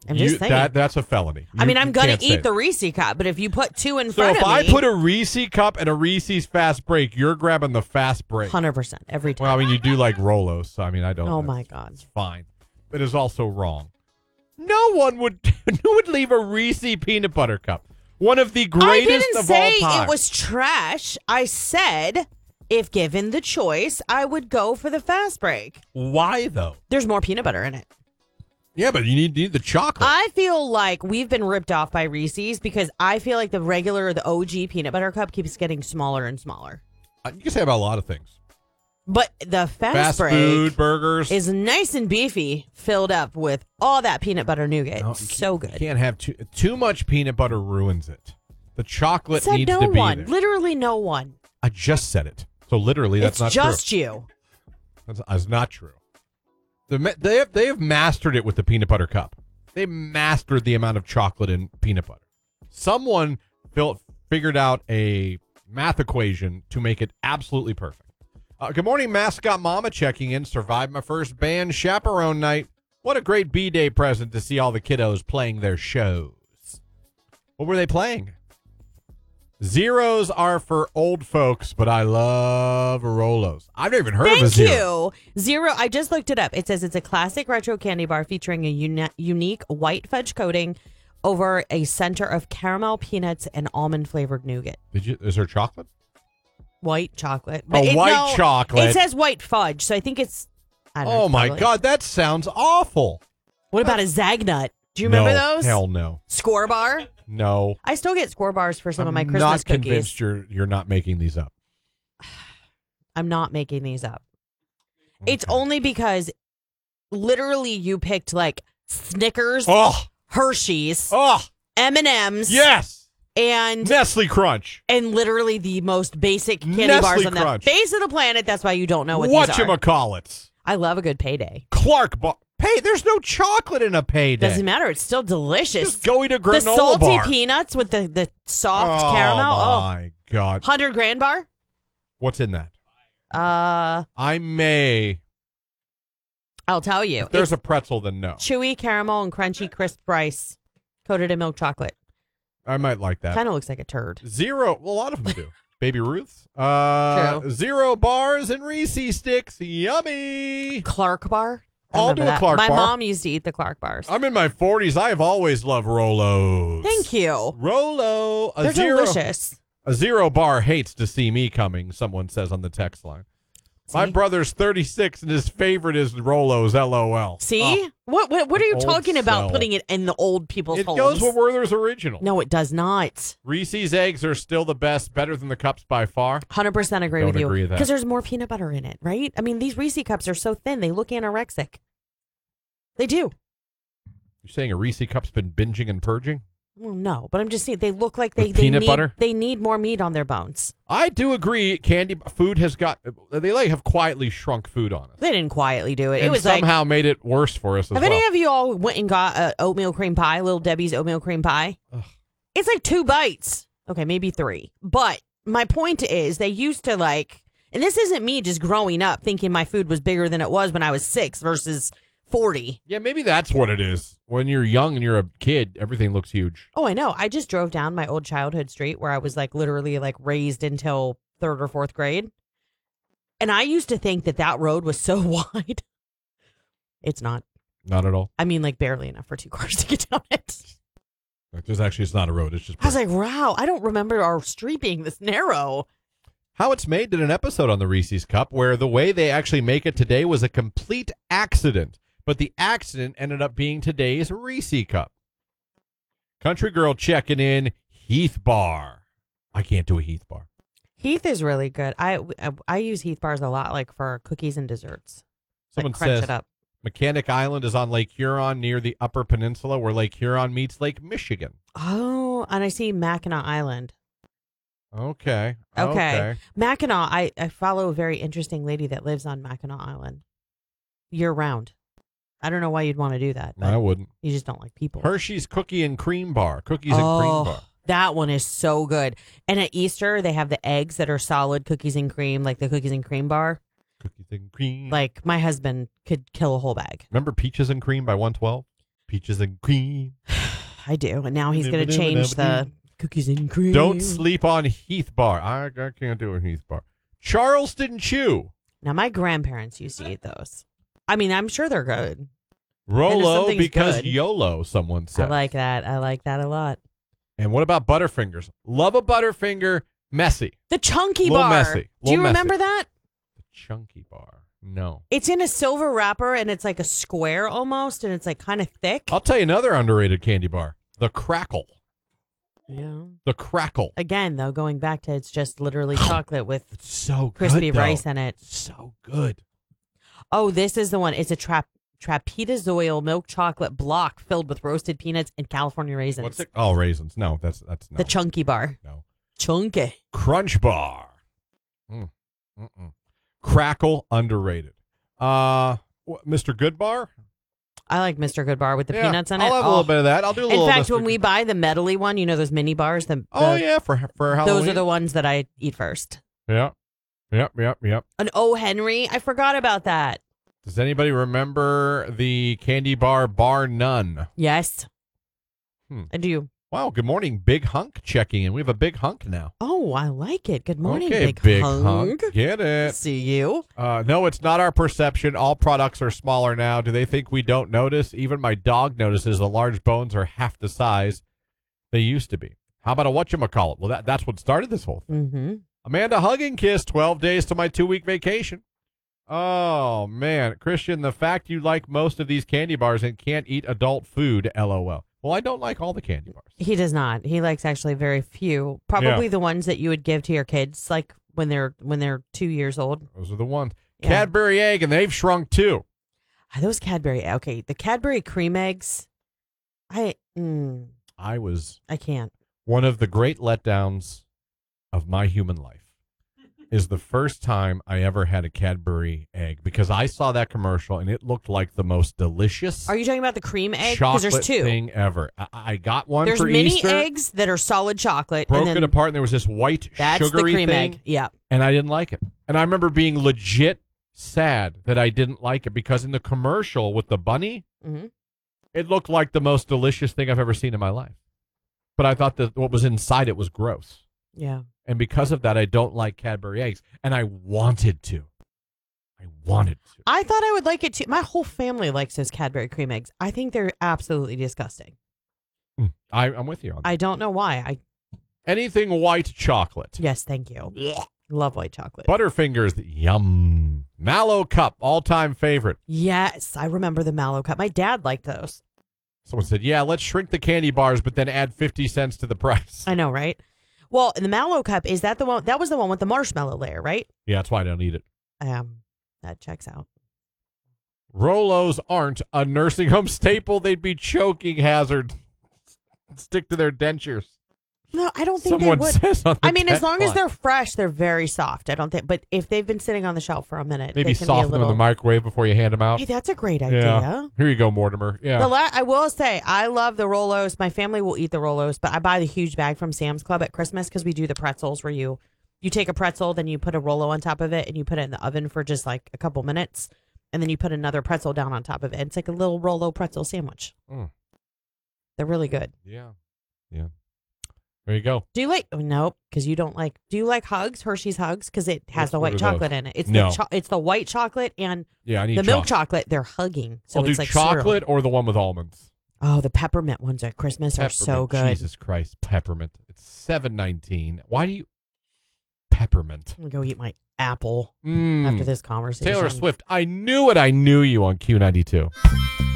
I'm just saying. That's a felony. I'm going to eat the it. Reese cup, but if you put two in So front if of me. I put a Reese cup and a Reese's fast break, you're grabbing the fast break. 100% every time. Well, I mean, you do like Rolos, so I mean, I don't. Oh my God. It's fine. But it's also wrong. No one would who would leave a Reese peanut butter cup. One of the greatest of all time. I didn't say it was trash. I said if given the choice, I would go for the fast break. Why though? There's more peanut butter in it. Yeah, but you need the chocolate. I feel like we've been ripped off by Reese's because I feel like the regular, the OG peanut butter cup keeps getting smaller and smaller. You can say about a lot of things. But the fast break food, burgers is nice and beefy, filled up with all that peanut butter nougat. No, So good. You can't have too much peanut butter ruins it. The chocolate Said needs no to be one. there. Literally no one. I just said it. So literally, that's it's not just true. you. That's not true. They have mastered it with the peanut butter cup. They mastered the amount of chocolate in peanut butter. Someone figured out a math equation to make it absolutely perfect. Good morning, Mascot Mama checking in. Survived my first band chaperone night. What a great B-Day present to see all the kiddos playing their shows. What were they playing? Zeros are for old folks, but I love Rolos. I've never even heard of a zero. Thank you. Zero, I just looked it up. It says it's a classic retro candy bar featuring a unique white fudge coating over a center of caramel, peanuts, and almond-flavored nougat. Is there chocolate? White chocolate. Chocolate. It says white fudge, so I think it's... I don't know. Oh, my God. That sounds awful. What about a Zagnut? Do you remember those? Hell no. Score bar? No. I still get score bars for some of my I'm Christmas not cookies. convinced you're not making these up. I'm not making these up. Okay. It's only because literally you picked like Snickers, Hershey's, M&M's, yes, and Nestle Crunch, and literally the most basic candy Nestle bars on Crunch. the face of the planet. That's why you don't know what these are. Whatchamacallits. I love a good payday. Clark bar. There's no chocolate in a payday. Doesn't matter. It's still delicious. Just go eat a granola the salty bar. peanuts with the soft caramel. Oh my God. 100 grand bar. What's in that? I'll tell you. If there's a pretzel, then no. Chewy caramel and crunchy crisp rice coated in milk chocolate. I might like that. Kind of looks like a turd. Zero. Well, a lot of them do. Baby Ruth's. True. 0 bars and Reese sticks. Yummy. Clark bar. I'll do a Clark bar. My bar. mom used to eat the Clark bars. I'm in my 40s. I've always loved Rolos. Thank you. Rolo. They're delicious. A 0 bar hates to see me coming, someone says on the text line. See? My brother's 36 and his favorite is Rolos, LOL. See? What are you talking about cell. putting it in the old people's homes? It goes with Werther's Original. No, it does not. Reese's eggs are still the best, better than the cups by far. 100% agree Don't with you. agree with that. Because there's more peanut butter in it, right? I mean, these Reese cups are so thin, they look anorexic. They do. You're saying a Reese cup's been binging and purging? Well, no, but I'm just saying they look like they peanut need, butter? They need more meat on their bones. I do agree. Food has got, they have quietly shrunk food on us. They didn't quietly do it. And It was somehow made it worse for us as have well. any of you all went and got oatmeal cream pie, Little Debbie's oatmeal cream pie? Ugh. It's like 2 bites. Okay, maybe 3. But my point is they used to and this isn't me just growing up thinking my food was bigger than it was when I was 6 versus 40. Yeah, maybe that's what it is. When you're young and you're a kid, everything looks huge. Oh, I know. I just drove down my old childhood street where I was literally raised until 3rd or 4th grade. And I used to think that road was so wide. It's not. Not at all. I mean, barely enough for 2 cars to get down it. It's not a road. It's just. I was like, wow, I don't remember our street being this narrow. How It's Made did an episode on the Reese's Cup where the way they actually make it today was a complete accident. But the accident ended up being today's Reese Cup. Country Girl checking in. Heath Bar. I can't do a Heath Bar. Heath is really good. I use Heath bars a lot, for cookies and desserts. Someone crunch says it up. Mechanic Island is on Lake Huron near the Upper Peninsula where Lake Huron meets Lake Michigan. Oh, and I see Mackinac Island. Okay. Mackinac, I follow a very interesting lady that lives on Mackinac Island year round. I don't know why you'd want to do that. But I wouldn't. You just don't like people. Hershey's Cookie and Cream Bar. Cookies and Cream Bar. That one is so good. And at Easter, they have the eggs that are solid cookies and cream, like the cookies and cream bar. Cookies and Cream. My husband could kill a whole bag. Remember Peaches and Cream by 112? Peaches and cream. I do. And now he's going to change the cookies and cream. Don't sleep on Heath Bar. I can't do a Heath Bar. Charleston Chew. Now, my grandparents used to eat those. I mean, I'm sure they're good. Rolo because good. YOLO, someone said. I like that. I like that a lot. And what about Butterfingers? Love a Butterfinger. Messy. The Chunky Little Bar. messy. Do you Little remember messy. that? The Chunky Bar. No. It's in a silver wrapper, and it's like a square almost, and it's like kind of thick. I'll tell you another underrated candy bar. The Crackle. Yeah. The Crackle. Again, though, going back to it's just literally chocolate with It's so crispy good, though. rice in it. So good. Oh, this is the one. It's a trapezoidal milk chocolate block filled with roasted peanuts and California raisins. What's it? Oh, raisins. No, that's no. The Chunky Bar. No. Chunky. Crunch Bar. Crackle, underrated. Mr. Good Bar? I like Mr. Good Bar with the Yeah, peanuts in it. I'll have a little bit of that. I'll do a little In fact, Mr. when we buy the medley one, you know those mini bars? Yeah, for Halloween. Those are the ones that I eat first. Yeah. Yep. An O. Henry. I forgot about that. Does anybody remember the candy bar None? Yes. I do. Wow, good morning, Big Hunk checking in. We have a Big Hunk now. Oh, I like it. Good morning, Okay, Big Hunk. Get it. See you. No, it's not our perception. All products are smaller now. Do they think we don't notice? Even my dog notices the large bones are half the size they used to be. How about a whatchamacallit? Well, that's what started this whole thing. Mm-hmm. Amanda Hugging Kiss, 12 days to my 2-week vacation. Oh, man. Christian, the fact you like most of these candy bars and can't eat adult food, LOL. Well, I don't like all the candy bars. He does not. He likes actually very few. Probably the ones that you would give to your kids, like when they're 2 years old. Those are the ones. Yeah. Cadbury egg, and they've shrunk too. Those Cadbury. Okay, the Cadbury cream eggs. I can't. One of the great letdowns of my human life is the first time I ever had a Cadbury egg because I saw that commercial and it looked like the most delicious. Are you talking about the cream egg? Because chocolate there's two thing ever. I got one There's for mini Easter. eggs that are solid chocolate. Broke and then it apart and there was this white that's sugary the cream thing, egg. Yeah. and I didn't like it. And I remember being legit sad that I didn't like it because in the commercial with the bunny, Mm-hmm. it looked like the most delicious thing I've ever seen in my life. But I thought that what was inside it was gross. Yeah. And because of that, I don't like Cadbury eggs. And I wanted to. I thought I would like it too. My whole family likes those Cadbury cream eggs. I think they're absolutely disgusting. I'm with you on that. I don't know why. Anything white chocolate. Yes, thank you. Love white chocolate. Butterfingers, yum. Mallow Cup, all-time favorite. Yes, I remember the Mallow Cup. My dad liked those. Someone said, yeah, let's shrink the candy bars, but then add 50 cents to the price. I know, right? Well, the Mallow Cup, is that the one? That was the one with the marshmallow layer, right? Yeah, that's why I don't eat it. That checks out. Rolos aren't a nursing home staple. They'd be choking hazard. Stick to their dentures. No, I don't think Someone they would. says on the I mean, as text long as line. they're fresh, they're very soft. I don't think, but if they've been sitting on the shelf for a minute, Maybe they can soften be a them little. in the microwave before you hand them out. Hey, that's a great idea. Yeah. Here you go, Mortimer. Yeah. I will say, I love the Rolos. My family will eat the Rolos, but I buy the huge bag from Sam's Club at Christmas because we do the pretzels where you take a pretzel, then you put a Rolo on top of it, and you put it in the oven for just like a couple minutes, and then you put another pretzel down on top of it. It's like a little Rolo pretzel sandwich. They're really good. Yeah. There you go. Do you like? Nope, because you don't like. Do you like Hugs? Hershey's Hugs, because it has the What white are chocolate those? in it. It's No. it's the white chocolate and Yeah, I need the milk chocolate. They're hugging, so I'll it's do like chocolate cereal. or the one with almonds. Oh, the peppermint ones at Christmas are so Peppermint. good. Jesus Christ, peppermint. It's $7.19. Why do you peppermint? I'm gonna go eat my apple after this conversation. Taylor Swift. I knew it. I knew you on Q92.